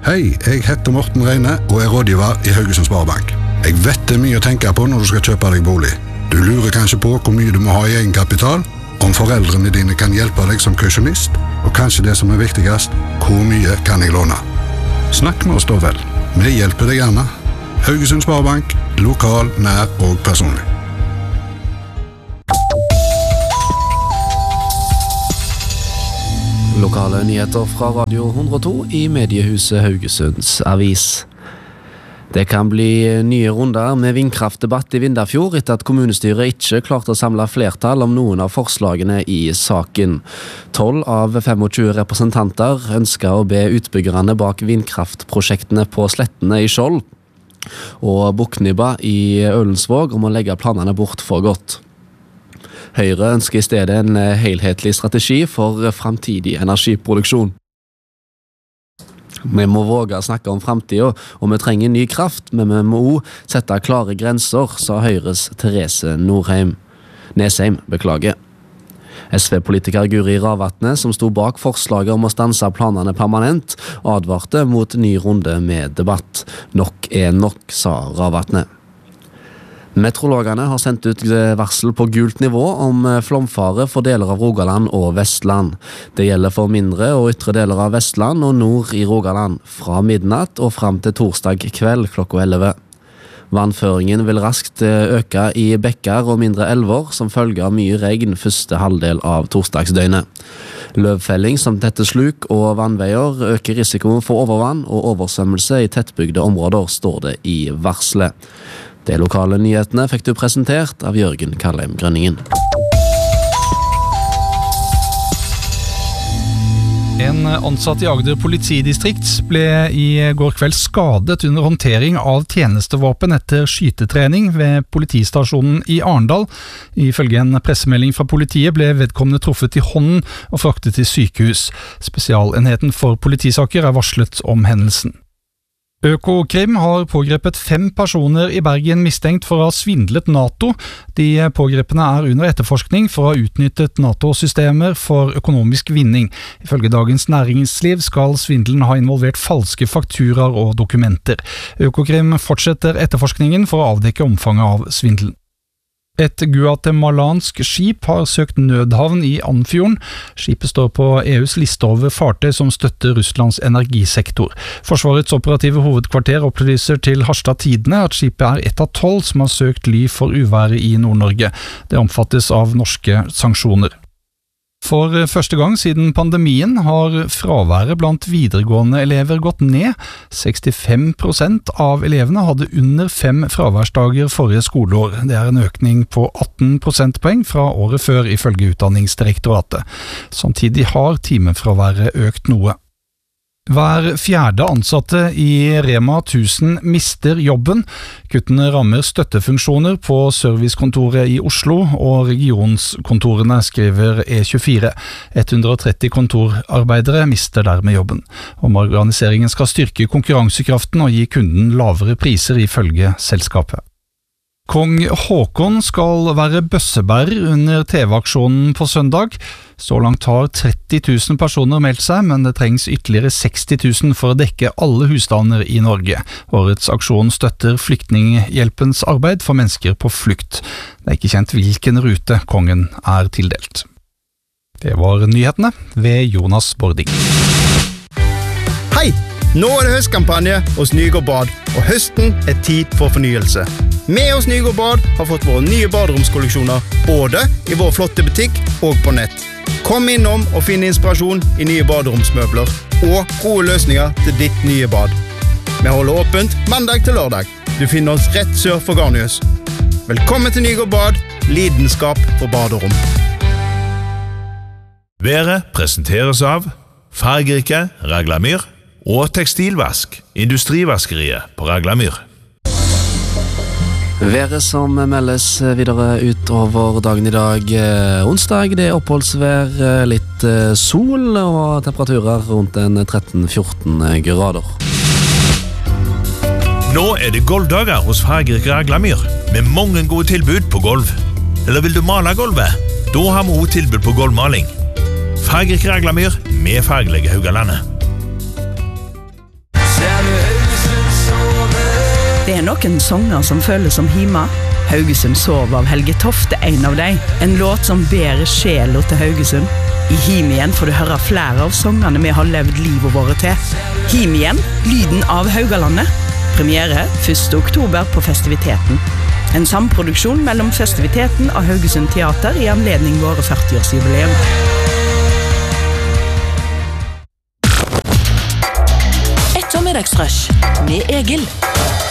Hei, jeg heter Morten Reine og er rådgiver i Haugesund Sparebank. Jeg vet det er mye å tenke på når du skal kjøpe deg bolig. Du lurer kanskje på hvor mye du må ha i egenkapital, om foreldrene dine kan hjelpe deg som kausjonist, og kanskje det som er viktigst, hvor mye kan jeg låne? Snakk med oss da vel. Vi hjelper deg gjerne. Haugesund Sparebank, lokal, nær og personlig. Lokale nyheter fra Radio 102 i mediehuset Haugesunds Avis. Det kan bli nye runder med vindkraftdebatt i Vindafjord etter at kommunestyret ikke klarte å samle flertall om noen av forslagene i saken. 12 av 25 representanter ønsker å be utbyggerne bak vindkraftprosjektene på Slettene i Skjold og Buknibba i Ølensvåg om å legge planene bort for godt. Høyre ønsker i stedet en helhetlig strategi for fremtidig energiproduksjon. Vi må våge å snakke om fremtiden, og vi trenger ny kraft, men vi må også sette klare grenser, sa Høyres Therese Nesheim. SV-politiker Guri Ravatne, som sto bak forslaget om å stanse planene permanent, advarte mot ny runde med debatt. Nok er nok, sa Ravatne. Meteorologene har sendt ut varsel på gult nivå om flomfare for deler av Rogaland og Vestland. Det gjelder for mindre og ytre deler av Vestland og nord i Rogaland, fra midnatt og frem til torsdag kveld klokka 11. Vannføringen vil raskt øke i bekker og mindre elver som følge av mye regn første halvdel av torsdagsdøgnet. Løvfelling som tette sluk og vannveier øker risikoen for overvann og oversvømmelse i tettbygde områder, står det i varselet. De lokale nyhetene fikk du presentert av Jørgen Kallheim Grønningen. En ansatt i Agder politidistrikt ble i går kveld skadet under håndtering av tjenestevåpen etter skytetrening ved politistasjonen i Arendal. Ifølge en pressemelding fra politiet ble vedkommende truffet i hånden og fraktet til sykehus. Spesialenheten for politisaker er varslet om hendelsen. Økokrim har pågrepet 5 personer i Bergen mistenkt for å ha svindlet NATO. De pågrepene er under etterforskning for å ha utnyttet NATO-systemer for økonomisk vinning. Ifølge Dagens Næringsliv skal svindelen ha involvert falske fakturaer og dokumenter. Økokrim fortsetter etterforskningen for å avdekke omfanget av svindelen. Et guatemalansk skip har søkt nødhavn i Andfjorden. Skipet står på EUs liste over fartøy som støtter Russlands energisektor. Forsvarets operative hovedkvarter opplyser til Harstad Tidende at skipet er et av 12 som har søkt ly for uværet i Nord-Norge. Det omfattes av norske sanksjoner. For første gang siden pandemien har fraværet blant videregående elever gått ned. 65% av elevene hadde under 5 fraværsdager forrige skoleår. Det er en økning på 18 prosentpoeng fra året før, ifølge Utdanningsdirektoratet. Samtidig har timefraværet økt noe. Hver 4. ansatte i Rema 1000 mister jobben. Kuttene rammer støttefunksjoner på servicekontoret i Oslo og regionskontorene, skriver E24. 130 kontorarbeidere mister dermed jobben. Omorganiseringen skal styrke konkurransekraften og gi kunden lavere priser, ifølge selskapet. Kong Håkon skal være bøssebærer under TV-aksjonen på søndag. Så langt har 30 000 personer meldt seg, men det trengs ytterligere 60 000 for å dekke alle husstander i Norge. Årets aksjon støtter Flyktninghjelpens arbeid for mennesker på flukt. Det er ikke kjent hvilken rute kongen er tildelt. Det var nyhetene ved Jonas Bording. Hei! Nå er det høstkampanje hos Nygård Bad, og høsten er tid for fornyelse. Vi hos Nygård Bad har fått våre nye baderomskolleksjoner, både i vår flotte butikk og på nett. Kom innom og finn inspirasjon i nye baderomsmøbler og gode løsninger til ditt nye bad. Vi holder åpent mandag til lørdag. Du finner oss rett sør for Garnius. Velkommen til Nygård Bad, lidenskap for baderom. Været presenteres av fargerike Raglamyr og tekstilvask, industrivaskeriet på Raglamyr. Været som meldes videre utover dagen i dag, onsdag, det er oppholdsvær, litt sol og temperaturer rundt 13-14 grader. Nå er det golvdager hos fargerike Raglamyr, med mange gode tilbud på golv. Eller vil du male golvet? Da har vi også tilbud på golvmaling. Fargerike Raglamyr med fargelige Haugalandet. Det noen sanger som føles som hima. Haugesund sov av Helge Tofte, en av dem. En låt som bærer sjela til Haugesund. I Him igjen får du høre flere av sangene vi har levd livet våre til. Him igjen, lyden av Haugalandet. Premiere 1. oktober på Festiviteten. En samproduksjon mellom Festiviteten og Haugesund Teater i anledning våre 40-årsjubileum. Ettermiddagsrush med Egil.